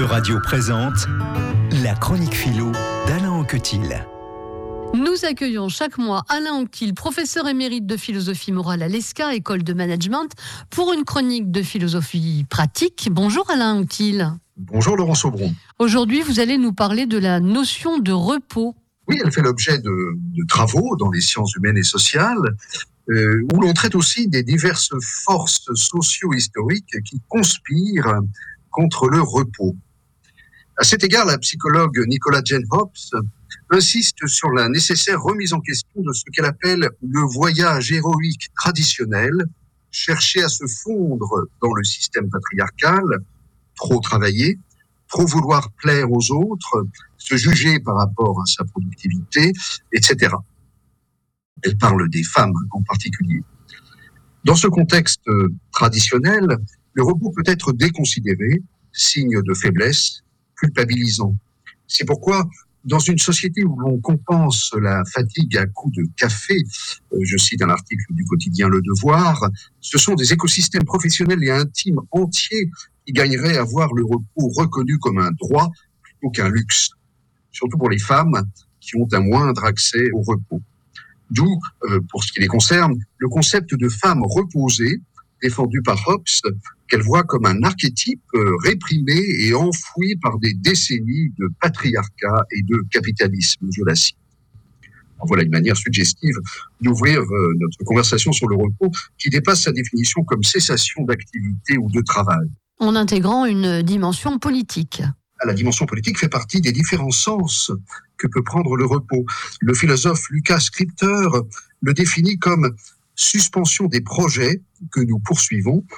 E-Radio présente la chronique philo d'Alain Anquetil. Nous accueillons chaque mois Alain Anquetil, professeur émérite de philosophie morale à l'ESCA, école de management, pour une chronique de philosophie pratique. Bonjour Alain Anquetil. Bonjour Laurent Saubron. Aujourd'hui, vous allez nous parler de la notion de repos. Oui, elle fait l'objet de travaux dans les sciences humaines et sociales, où l'on traite aussi des diverses forces socio-historiques qui conspirent contre le repos. À cet égard, la psychologue Nicola Jane Hobbs insiste sur la nécessaire remise en question de ce qu'elle appelle le voyage héroïque traditionnel, chercher à se fondre dans le système patriarcal, trop travailler, trop vouloir plaire aux autres, se juger par rapport à sa productivité, etc. Elle parle des femmes en particulier. Dans ce contexte traditionnel, le repos peut être déconsidéré, signe de faiblesse, culpabilisant. C'est pourquoi, dans une société où l'on compense la fatigue à coups de café, je cite un article du quotidien Le Devoir, ce sont des écosystèmes professionnels et intimes entiers qui gagneraient à voir le repos reconnu comme un droit plutôt qu'un luxe, surtout pour les femmes qui ont un moindre accès au repos. D'où, pour ce qui les concerne, le concept de femme reposée, défendu par Hobbes, qu'elle voit comme un archétype réprimé et enfoui par des décennies de patriarcat et de capitalisme, je la cite. Voilà une manière suggestive d'ouvrir notre conversation sur le repos qui dépasse sa définition comme cessation d'activité ou de travail. En intégrant une dimension politique. La dimension politique fait partie des différents sens que peut prendre le repos. Le philosophe Lucas Scripter le définit comme suspension des projets que nous poursuivons